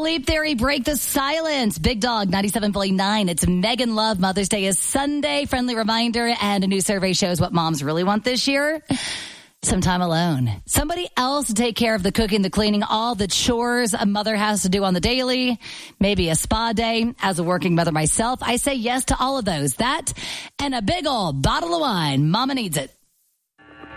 Sleep Theory, break the silence. Big Dog 97.9. It's Megan Love. Mother's Day is Sunday. Friendly reminder, and a new survey shows what moms really want this year. Some time alone. Somebody else to take care of the cooking, the cleaning, all the chores a mother has to do on the daily. Maybe a spa day. As a working mother myself, I say yes to all of those. That and a big old bottle of wine. Mama needs it.